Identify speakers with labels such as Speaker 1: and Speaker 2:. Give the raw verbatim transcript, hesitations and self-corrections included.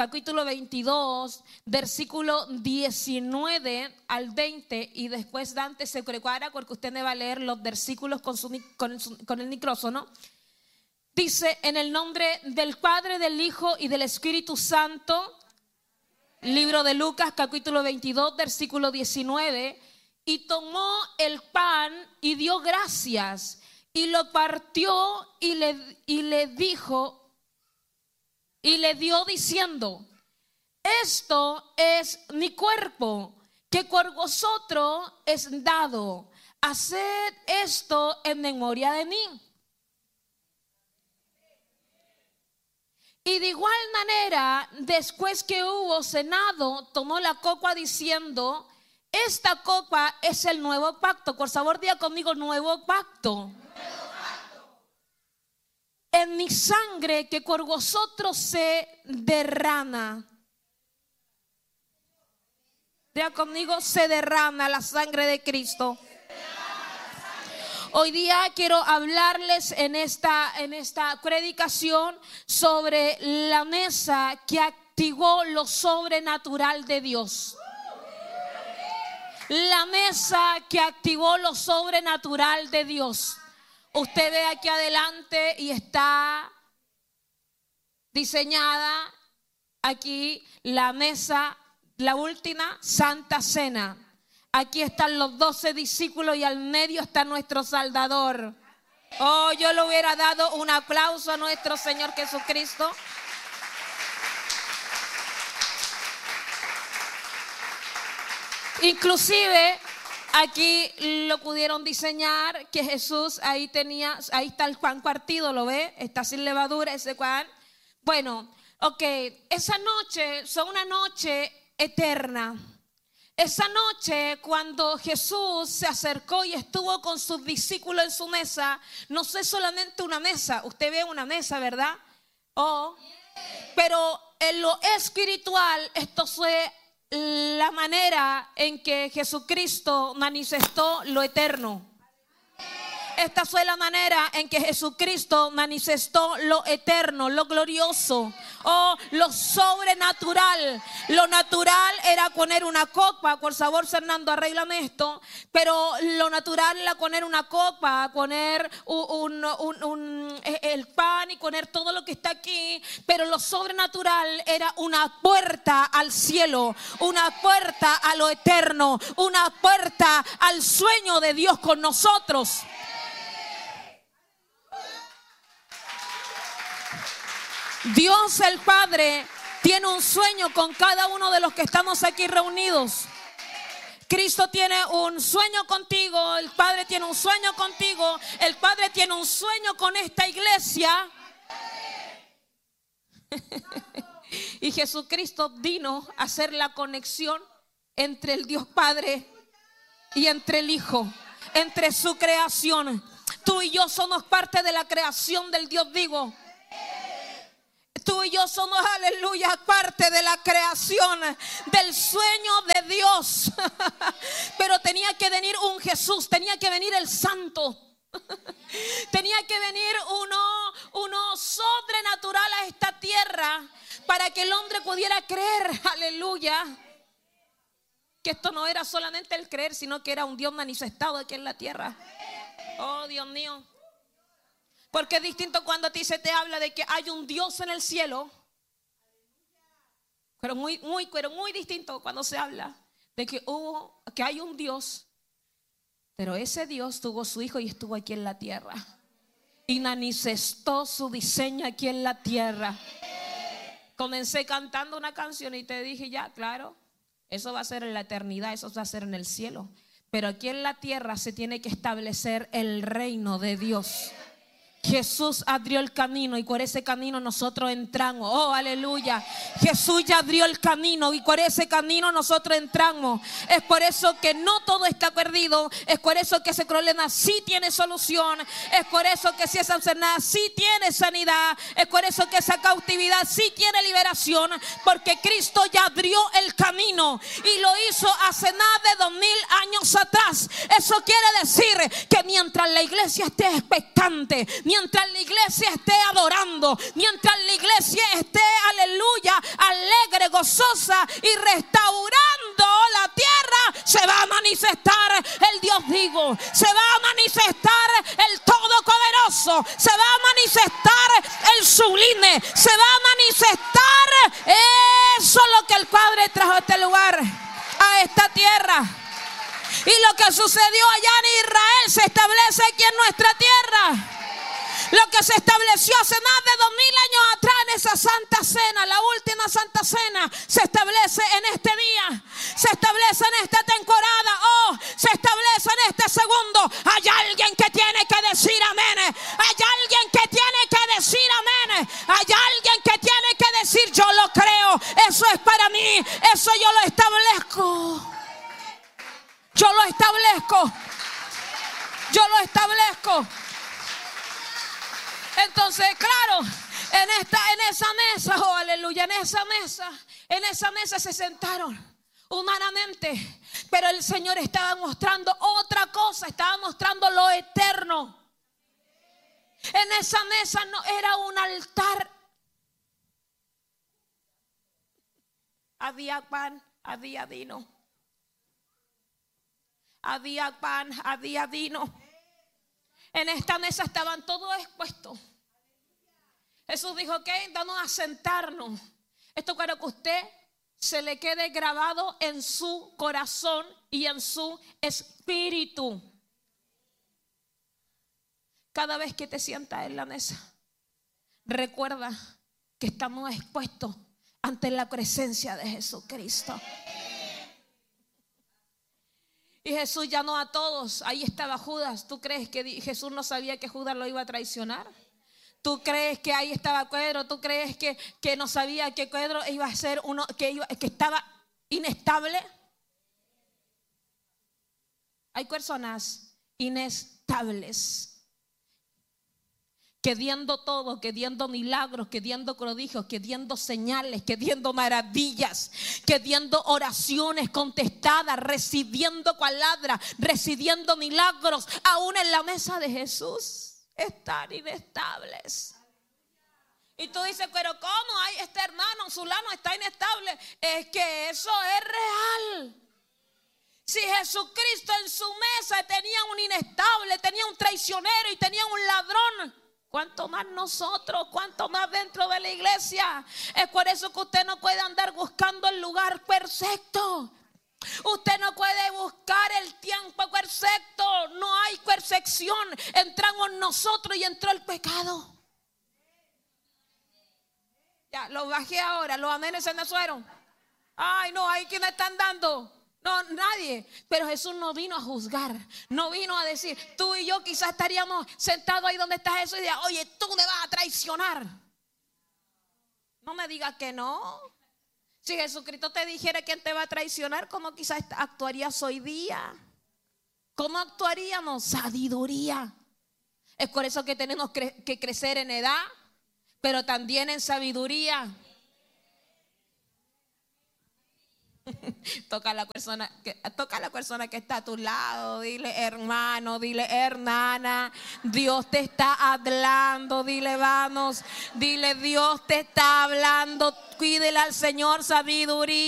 Speaker 1: capítulo veintidós, versículo diecinueve al veinte, y después Dante se prepara porque usted me va a leer los versículos con, su, con, su, con el micrófono. Dice: en el nombre del Padre, del Hijo y del Espíritu Santo. Libro de Lucas, capítulo veintidós, versículo diecinueve. Y tomó el pan y dio gracias y lo partió y le, y le dijo y le dio diciendo: esto es mi cuerpo, que por vosotros es dado. Haced esto en memoria de mí. Y de igual manera, después que hubo cenado, tomó la copa diciendo: esta copa es el nuevo pacto. Por favor, diga conmigo: nuevo pacto. En mi sangre, que por vosotros se derrama. Diga conmigo: se derrama la sangre de Cristo. Hoy día quiero hablarles en esta, en esta predicación sobre la mesa que activó lo sobrenatural de Dios. La mesa que activó lo sobrenatural de Dios. Usted ve aquí adelante y está diseñada aquí la mesa, la última Santa Cena. Aquí están los doce discípulos y al medio está nuestro Salvador. Oh, yo le hubiera dado un aplauso a nuestro Señor Jesucristo. Inclusive aquí lo pudieron diseñar que Jesús ahí tenía, ahí está el pan partido, ¿lo ve? Está sin levadura ese pan. Bueno, ok, esa noche fue una noche eterna. Esa noche cuando Jesús se acercó y estuvo con sus discípulos en su mesa, no fue solamente una mesa, usted ve una mesa, ¿verdad? Oh, pero en lo espiritual esto fue la manera en que Jesucristo manifestó lo eterno. Esta fue la manera en que Jesucristo manifestó lo eterno, lo glorioso, oh, lo sobrenatural. Lo natural era poner una copa. Por favor, Fernando, arréglame esto. Pero lo natural era poner una copa, poner un, un, un, el pan y poner todo lo que está aquí. Pero lo sobrenatural era una puerta al cielo, una puerta a lo eterno, una puerta al sueño de Dios con nosotros. Dios el Padre tiene un sueño con cada uno de los que estamos aquí reunidos. Cristo tiene un sueño contigo, el Padre tiene un sueño contigo, el Padre tiene un sueño con esta iglesia. Y Jesucristo vino a hacer la conexión entre el Dios Padre y entre el Hijo, entre su creación. Tú y yo somos parte de la creación del Dios vivo. Tú y yo somos, aleluya, parte de la creación, del sueño de Dios. Pero tenía que venir un Jesús, tenía que venir el Santo. Tenía que venir uno, uno sobrenatural a esta tierra para que el hombre pudiera creer, aleluya, que esto no era solamente el creer, sino que era un Dios manifestado aquí en la tierra. Oh, Dios mío. Porque es distinto cuando a ti se te habla de que hay un Dios en el cielo. Pero muy, muy, pero muy distinto cuando se habla de que hubo, que hay un Dios. Pero ese Dios tuvo su hijo y estuvo aquí en la tierra. Y manifestó su diseño aquí en la tierra. Comencé cantando una canción y te dije, ya, claro, eso va a ser en la eternidad, eso va a ser en el cielo. Pero aquí en la tierra se tiene que establecer el reino de Dios. Jesús abrió el camino y por ese camino nosotros entramos. Oh, aleluya. Jesús ya abrió el camino y por ese camino nosotros entramos. Es por eso que no todo está perdido. Es por eso que ese problema sí tiene solución. Es por eso que si esa enfermedad sí tiene sanidad. Es por eso que esa cautividad sí tiene liberación. Porque Cristo ya abrió el camino y lo hizo hace más de dos mil años atrás. Eso quiere decir que mientras la iglesia esté expectante, mientras la iglesia esté adorando, mientras la iglesia esté, aleluya, gozosa y restaurando la tierra, se va a manifestar el Dios vivo, se va a manifestar el Todopoderoso, se va a manifestar el sublime, se va a manifestar eso lo que el Padre trajo a este lugar, a esta tierra. Y lo que sucedió allá en Israel se establece aquí en nuestra tierra. Lo que se estableció hace más de dos mil años atrás en esa Santa Cena, la última Santa Cena, se establece en este día, se establece en esta temporada, oh, se establece en este segundo. Hay alguien que tiene que decir amén, hay alguien que tiene que decir amén, hay alguien que tiene que decir yo lo creo, eso es para mí, eso yo lo establezco. Yo lo establezco. Yo lo establezco. Entonces, claro, en esta, en esa mesa, oh aleluya, en esa mesa, en esa mesa se sentaron humanamente, pero el Señor estaba mostrando otra cosa, estaba mostrando lo eterno. En esa mesa no era un altar. Había pan, había vino. Había pan, había vino. En esta mesa estaban todos expuestos. Jesús dijo, ok, vamos a sentarnos. Esto para que usted se le quede grabado en su corazón y en su espíritu. Cada vez que te sientas en la mesa, recuerda que estamos expuestos ante la presencia de Jesucristo. Y Jesús llamó a todos. Ahí estaba Judas. ¿Tú crees que Jesús no sabía que Judas lo iba a traicionar? ¿Tú crees que ahí estaba Pedro? ¿Tú crees que, que no sabía que Pedro iba a ser uno que, iba, que estaba inestable? Hay personas inestables, queriendo todo, queriendo milagros, queriendo prodigios, queriendo señales, queriendo maravillas, queriendo oraciones contestadas, recibiendo palabras, recibiendo milagros, aún en la mesa de Jesús están inestables. Y tú dices, pero ¿cómo hay este hermano, fulano está inestable? Es que eso es real. Si Jesucristo en su mesa tenía un inestable, tenía un traicionero y tenía un ladrón, ¿cuánto más nosotros? ¿Cuánto más dentro de la iglesia? Es por eso que usted no puede andar buscando el lugar perfecto. Usted no puede buscar el tiempo perfecto. No hay perfección. Entramos nosotros y entró el pecado. Ya, lo bajé ahora. Los amenes se me fueron. Ay, no, ahí quienes están dando. No, nadie. Pero Jesús no vino a juzgar. No vino a decir, tú y yo quizás estaríamos sentados ahí donde está Jesús y diga, oye, tú me vas a traicionar. No me digas que no. Si Jesucristo te dijera quién te va a traicionar, ¿cómo quizás actuarías hoy día? ¿Cómo actuaríamos? Sabiduría. Es por eso que tenemos cre- que crecer en edad, pero también en sabiduría. Toca a la persona que, toca a la persona que está a tu lado. Dile hermano, dile hermana, Dios te está hablando. Dile vamos, dile Dios te está hablando. Pídele al Señor sabiduría.